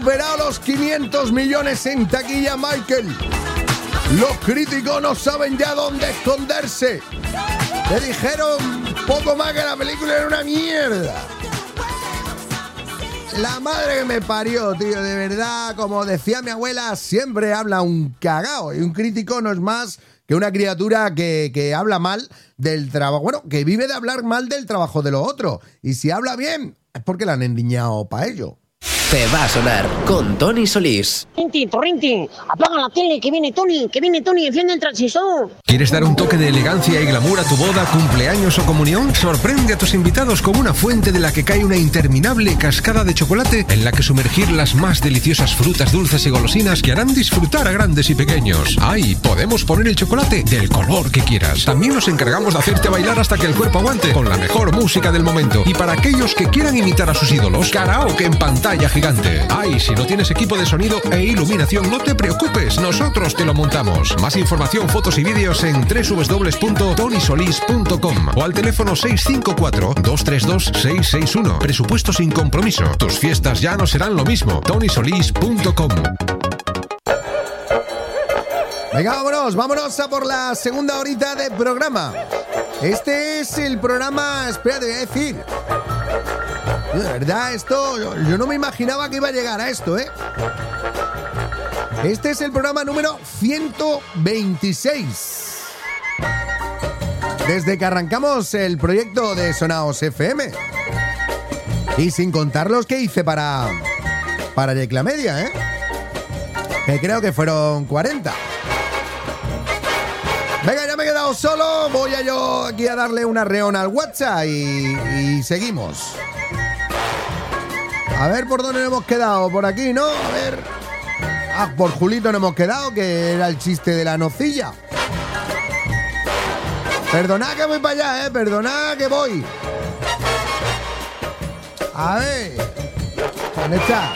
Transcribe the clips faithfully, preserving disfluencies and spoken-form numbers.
superado los quinientos millones en taquilla, Michael. Los críticos no saben ya dónde esconderse. Le dijeron poco más que la película era una mierda. La madre que me parió, tío, de verdad, como decía mi abuela, siempre habla un cagao. Y un crítico no es más que una criatura que, que habla mal del trabajo. Bueno, que vive de hablar mal del trabajo de los otros. Y si habla bien, es porque la han endiñado para ello. Te va a sonar con Tony Solís. Rintin, Torrintin, apaga la tele, que viene Tony, que viene Tony, enciende el transistor. ¿Quieres dar un toque de elegancia y glamour a tu boda, cumpleaños o comunión? Sorprende a tus invitados con una fuente de la que cae una interminable cascada de chocolate en la que sumergir las más deliciosas frutas dulces y golosinas que harán disfrutar a grandes y pequeños. ¡Ay! Podemos poner el chocolate del color que quieras. También nos encargamos de hacerte bailar hasta que el cuerpo aguante con la mejor música del momento. Y para aquellos que quieran imitar a sus ídolos, karaoke en pantalla gigante. Ay, si no tienes equipo de sonido e iluminación, no te preocupes, nosotros te lo montamos. Más información, fotos y vídeos en doble u doble u doble u punto tony solís punto com o al teléfono seis cinco cuatro, dos tres dos, seis seis uno. Presupuesto sin compromiso. Tus fiestas ya no serán lo mismo. tony solís punto com. Venga, vámonos, vámonos a por la segunda horita de programa. Este es el programa, espera, te voy a decir. De verdad, esto, yo, yo no me imaginaba que iba a llegar a esto, ¿eh? Este es el programa número ciento veintiséis. Desde que arrancamos el proyecto de Sonaos F M. Y sin contar los que hice para, para Yecla Media, ¿eh? Que creo que fueron cuarenta. Venga, ya me he quedado solo. Voy a yo aquí a darle una reona al WhatsApp y, y seguimos. A ver por dónde nos hemos quedado. Por aquí, ¿no? A ver. Ah, por Julito nos hemos quedado, que era el chiste de la nocilla. Perdonad que voy para allá, ¿eh? Perdonad que voy. A ver. ¿Dónde está?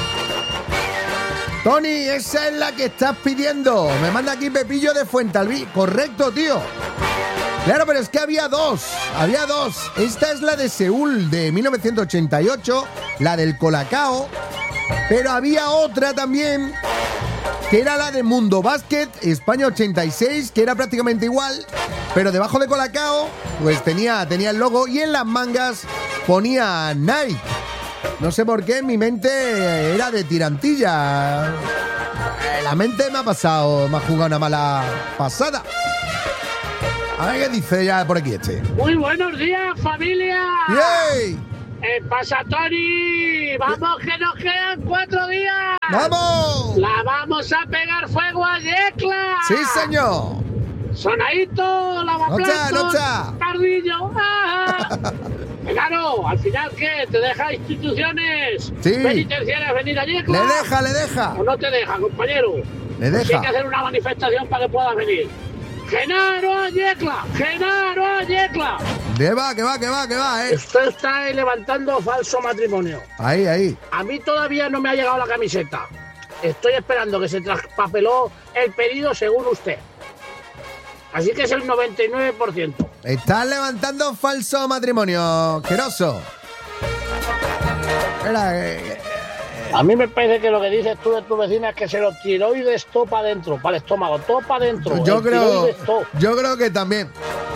Tony, esa es la que estás pidiendo. Me manda aquí Pepillo de Fuentalbí. Correcto, tío. Claro, pero es que había dos. Había dos. Esta es la de Seúl de mil novecientos ochenta y ocho, la del Colacao. Pero había otra también, que era la de Mundo Basket, España ochenta y seis, que era prácticamente igual, pero debajo de Colacao, pues tenía, tenía el logo y en las mangas ponía Nike. No sé por qué, en mi mente era de tirantilla. La mente me ha pasado, me ha jugado una mala pasada. A ver qué dice ya por aquí este. Muy buenos días, familia. ¡Yay! ¿Qué pasa, Tony? ¡Vamos, que nos quedan cuatro días! ¡Vamos! ¡La vamos a pegar fuego a Yecla! ¡Sí, señor! ¡Sonadito, lavaplatos, ¡No está, no tardillo! ¡Ah! Claro, al final, ¿qué? ¿Te deja instituciones sí. penitenciarias venir a Yecla? ¡Le deja, le deja! ¿O no te deja, compañero? ¡Le deja! Pues hay que hacer una manifestación para que puedas venir. ¡Genaro a Yecla! ¡Genaro a Yecla! Que va, que va, que va, que va, eh. Usted está levantando falso matrimonio. Ahí, ahí. A mí todavía no me ha llegado la camiseta. Estoy esperando que se traspapeló el pedido según usted. Así que es el noventa y nueve por ciento. Estás levantando falso matrimonio, asqueroso. Espera, eh, A mí me parece que lo que dices tú de tu vecina es que se lo tiroides todo para adentro, para el estómago, todo para adentro. Yo creo, todo. yo creo que también.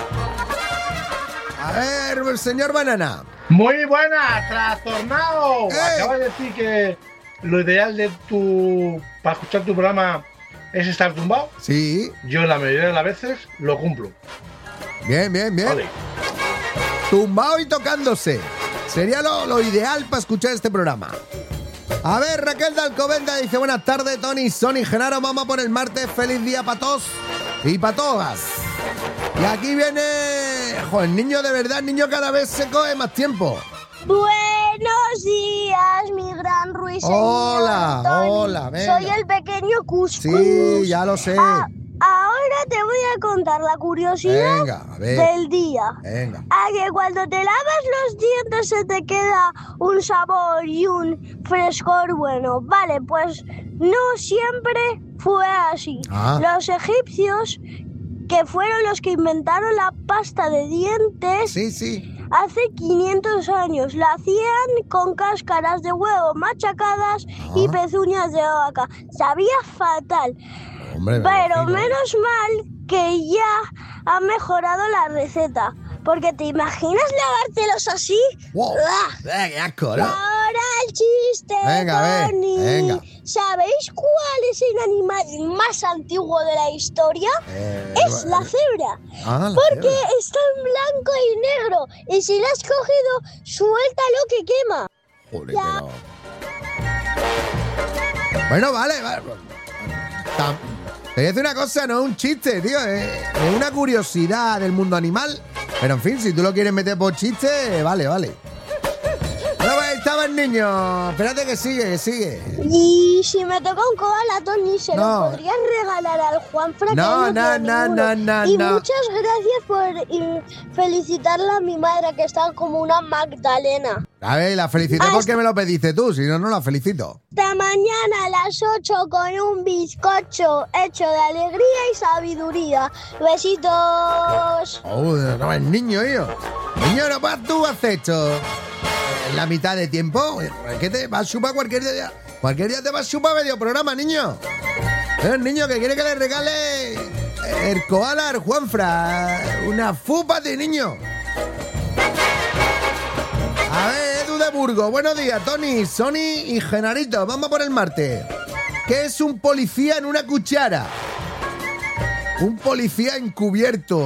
A ver, señor Banana. Muy buena, trastornado. ¡Eh! Acabas de decir que lo ideal de tu para escuchar tu programa es estar tumbado. Sí. Yo la mayoría de las veces lo cumplo. Bien, bien, bien. Vale. Tumbado y tocándose. Sería lo, lo ideal para escuchar este programa. A ver, Raquel de Alcobenda dice: buenas tardes, Tony, Sony, Genaro, vamos por el martes. Feliz día para todos y para todas. Y aquí viene... Joder, el niño de verdad, el niño cada vez se coge más tiempo. Buenos días, mi gran ruiseñor. Hola, Tony. hola, venga. Soy el pequeño Cuscus. Sí, ya lo sé. Ah, ahora te voy a contar la curiosidad Venga, a ver. del día. Venga. A que cuando te lavas los dientes se te queda un sabor y un frescor bueno. Vale, pues no siempre fue así. Ah. Los egipcios, que fueron los que inventaron la pasta de dientes, Sí, sí. hace quinientos años. La hacían con cáscaras de huevo machacadas y Ah. pezuñas de vaca. Sabía fatal. Hombre, me Pero imagino. menos mal que ya ha mejorado la receta. Porque ¿te imaginas lavártelos así? Wow. ¡Ah! Eh, qué asco, Y ¿no? ahora el chiste, Venga, a ver, Tony. venga. ¿Sabéis cuál es el animal más antiguo de la historia? Eh, Es la cebra. Ah, la Porque cebra. está en blanco y negro. Y si la has cogido, suelta lo que quema. Joder, Ya. pero... Bueno, vale, vale. Tam- Te voy a decir una cosa, no es un chiste, tío. Es, es una curiosidad del mundo animal. Pero en fin, si tú lo quieres meter por chiste, vale, vale. Bueno, pues ahí estaba el niño. Espérate que sigue, que sigue. Y si me toca un koala, Tony, se No. lo podrías regalar al Juanfra. que No, él no, tiene no, ninguno. no, no, Y no. muchas gracias por y, felicitarla a mi madre, que está como una Magdalena. A ver, la felicité porque me lo pediste tú, si no, no la felicito. Hasta mañana a las ocho con un bizcocho hecho de alegría y sabiduría. Besitos. Oh, no, el niño, hijo. Niño, no vas tú hacer esto en la mitad de tiempo. ¿Qué te vas a chupar cualquier día? Cualquier día te vas a chupar medio programa, niño. El niño que quiere que le regale el koala al Juanfra. Una fupa de niño. A ver, Edu de Burgos. Buenos días, Tony, Sony y Genarito. Vamos por el martes. ¿Qué es un policía en una cuchara? Un policía encubierto.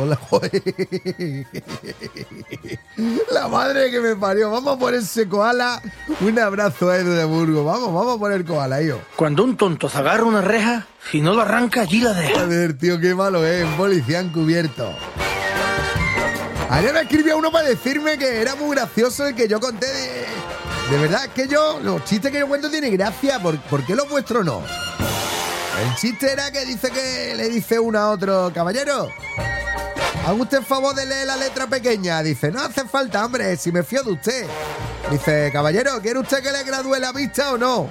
La madre que me parió. Vamos a poner ese koala. Un abrazo a Edu de Burgos. Vamos, vamos a poner koala, yo. Cuando un tonto se agarra una reja, si no lo arranca, allí la deja. Joder, tío, qué malo es. Un policía encubierto. Ayer me escribió uno para decirme que era muy gracioso el que yo conté de... De verdad, es que yo... Los chistes que yo cuento tienen gracia. ¿Por, ¿por qué los vuestros no? El chiste era que dice que le dice uno a otro, caballero, ¿haga usted el favor de leer la letra pequeña? Dice, no hace falta, hombre, si me fío de usted. Dice, caballero, ¿quiere usted que le gradúe la vista o no?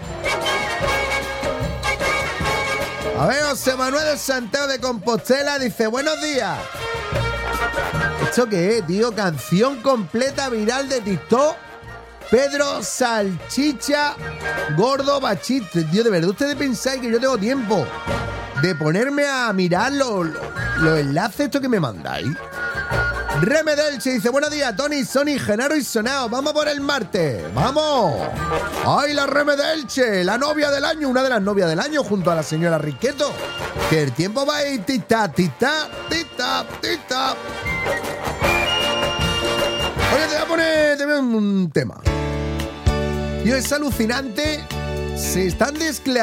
A ver, José Manuel de Santiago de Compostela dice, buenos días. ¿Esto qué es, tío? Canción completa viral de TikTok. Pedro Salchicha Gordo Bachiste. Tío, de verdad, ¿ustedes pensáis que yo tengo tiempo de ponerme a mirar los, los, los enlaces estos que me mandáis? Remedelche dice, buenos días, Tony, Sony, Genaro y Sonao. Vamos por el martes. ¡Vamos! ¡Ay, la Remedelche! La novia del año, una de las novias del año, junto a la señora Riqueto. Que el tiempo va a ir tita, tita, tita, tita. Oye, te voy a poner, te voy a poner un tema. Tío, es alucinante. Se están descleando.